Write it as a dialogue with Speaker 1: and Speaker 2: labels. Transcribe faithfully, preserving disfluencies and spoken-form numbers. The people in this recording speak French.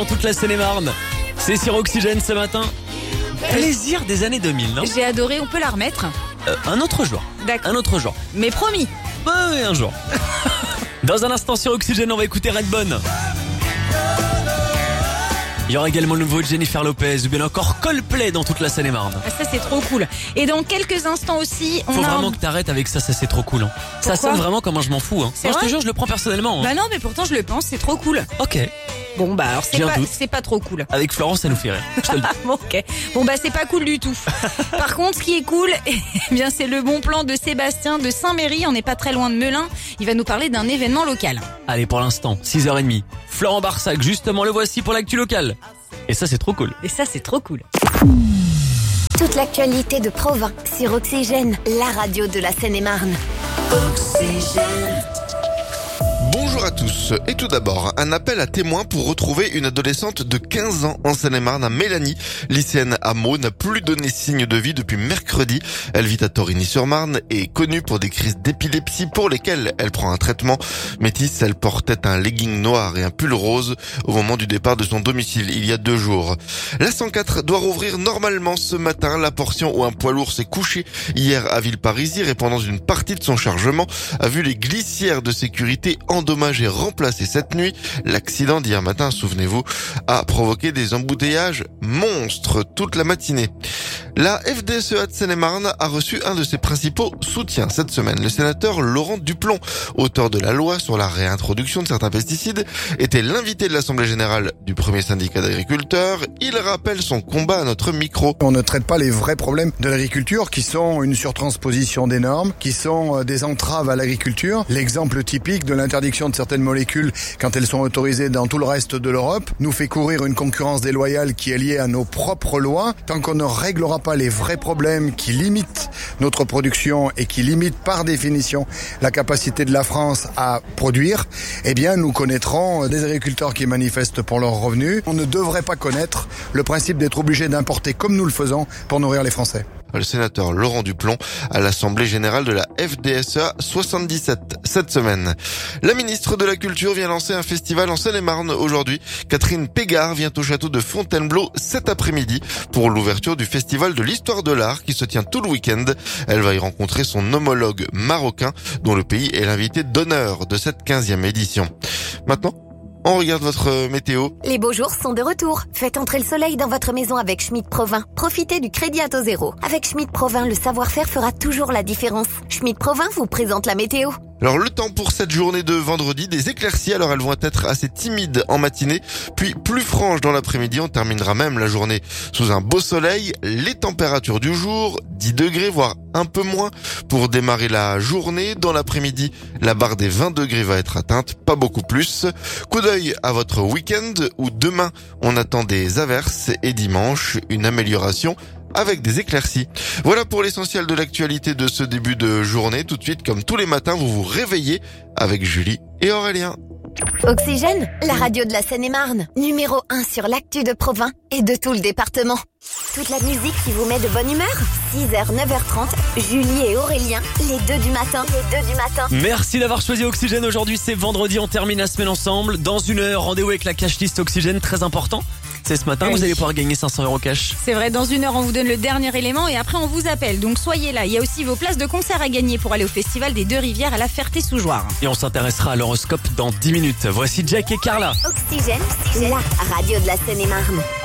Speaker 1: dans toute la Seine-et-Marne. C'est sur Oxygène ce matin. Plaisir des années deux mille, non?
Speaker 2: J'ai adoré, on peut la remettre.
Speaker 1: euh, Un autre jour.
Speaker 2: D'accord.
Speaker 1: Un autre jour.
Speaker 2: Mais promis.
Speaker 1: Bah oui, un jour. Dans un instant sur Oxygène, on va écouter Redbone. Il y aura également le nouveau Jennifer Lopez ou bien encore Coldplay dans toute la Seine-et-Marne.
Speaker 2: Ah, ça c'est trop cool. Et dans quelques instants aussi, on
Speaker 1: Faut
Speaker 2: a...
Speaker 1: vraiment que t'arrêtes avec ça, ça c'est trop cool. Hein. Ça
Speaker 2: Pourquoi
Speaker 1: sonne vraiment comme un je m'en fous. Hein.
Speaker 2: C'est
Speaker 1: Non, je te
Speaker 2: vrai
Speaker 1: jure, je le prends personnellement. Hein.
Speaker 2: Bah non, mais pourtant je le pense, c'est trop cool.
Speaker 1: Ok.
Speaker 2: Bon bah alors c'est
Speaker 1: J'ai un
Speaker 2: pas,
Speaker 1: doute.
Speaker 2: c'est pas trop cool.
Speaker 1: Avec Florence, ça nous fait rire. Je te le dis.
Speaker 2: Bon, ok. Bon bah c'est pas cool du tout. Par contre, ce qui est cool, eh bien c'est le bon plan de Sébastien de Saint-Méry. On n'est pas très loin de Melun. Il va nous parler d'un événement local.
Speaker 1: Allez, pour l'instant, six heures trente. Florent Barsac, justement, le voici pour l'actu locale. Et ça, c'est trop cool.
Speaker 2: Et ça c'est trop cool.
Speaker 3: Toute l'actualité de Provins sur Oxygène, la radio de la Seine-et-Marne. Oxygène.
Speaker 4: Bonjour à tous. Et tout d'abord, un appel à témoins pour retrouver une adolescente de quinze ans en Seine-et-Marne, Mélanie, lycéenne à Meaux, n'a plus donné signe de vie depuis mercredi. Elle vit à Torigny-sur-Marne et est connue pour des crises d'épilepsie pour lesquelles elle prend un traitement. Métisse, elle portait un legging noir et un pull rose au moment du départ de son domicile il y a deux jours. La cent quatre doit rouvrir normalement ce matin. La portion où un poids lourd s'est couché hier à Villeparisis, répondant d'une partie de son chargement, a vu les glissières de sécurité endommagées remplacées cette nuit. L'accident d'hier matin, souvenez-vous, a provoqué des embouteillages monstres toute la matinée. La F D S E A de Seine-et-Marne a reçu un de ses principaux soutiens cette semaine. Le sénateur Laurent Duplon, auteur de la loi sur la réintroduction de certains pesticides, était l'invité de l'Assemblée générale du premier syndicat d'agriculteurs. Il rappelle son combat à notre micro.
Speaker 5: On ne traite pas les vrais problèmes de l'agriculture qui sont une surtransposition des normes, qui sont des entraves à l'agriculture. L'exemple typique de l'interdiction de certaines molécules quand elles sont autorisées dans tout le reste de l'Europe nous fait courir une concurrence déloyale qui est liée à nos propres lois. Tant qu'on ne réglera pas les vrais problèmes qui limitent notre production et qui limitent par définition la capacité de la France à produire, eh bien nous connaîtrons des agriculteurs qui manifestent pour leurs revenus. On ne devrait pas connaître le principe d'être obligé d'importer comme nous le faisons pour nourrir les Français.
Speaker 4: Le sénateur Laurent Duplon à l'Assemblée générale de la F D S E A soixante-dix-sept cette semaine. La ministre de la Culture vient lancer un festival en Seine-et-Marne aujourd'hui. Catherine Pégard vient au château de Fontainebleau cet après-midi pour l'ouverture du festival de l'histoire de l'art qui se tient tout le week-end. Elle va y rencontrer son homologue marocain dont le pays est l'invité d'honneur de cette quinzième édition. Maintenant, on regarde votre météo.
Speaker 3: Les beaux jours sont de retour. Faites entrer le soleil dans votre maison avec Schmitt Provins. Profitez du crédit à taux zéro. Avec Schmitt Provins, le savoir-faire fera toujours la différence. Schmitt Provins vous présente la météo.
Speaker 4: Alors le temps pour cette journée de vendredi, des éclaircies, alors elles vont être assez timides en matinée, puis plus franches dans l'après-midi. On terminera même la journée sous un beau soleil. Les températures du jour, dix degrés, voire un peu moins pour démarrer la journée. Dans l'après-midi, la barre des vingt degrés va être atteinte, pas beaucoup plus. Coup d'œil à votre week-end où demain, on attend des averses et dimanche, une amélioration avec des éclaircies. Voilà pour l'essentiel de l'actualité de ce début de journée. Tout de suite, comme tous les matins, vous vous réveillez avec Julie et Aurélien.
Speaker 3: Oxygène, la radio de la Seine-et-Marne. Numéro un sur l'actu de Provins et de tout le département. Toute la musique qui vous met de bonne humeur. six heures, neuf heures trente, Julie et Aurélien, les deux du matin. Les deux du matin.
Speaker 1: Merci d'avoir choisi Oxygène. Aujourd'hui, c'est vendredi. On termine la semaine ensemble. Dans une heure, rendez-vous avec la cash list Oxygène. Très important. C'est ce matin,
Speaker 2: Oui.
Speaker 1: vous allez pouvoir gagner cinq cents euros cash.
Speaker 2: C'est vrai, dans une heure on vous donne le dernier élément et après on vous appelle. Donc soyez là. Il y a aussi vos places de concert à gagner pour aller au festival des Deux Rivières à la Ferté-sous-Jouarre.
Speaker 1: Et on s'intéressera à l'horoscope dans dix minutes. Voici Jack et Carla.
Speaker 3: Oxygène, la radio de la Seine-et-Marne.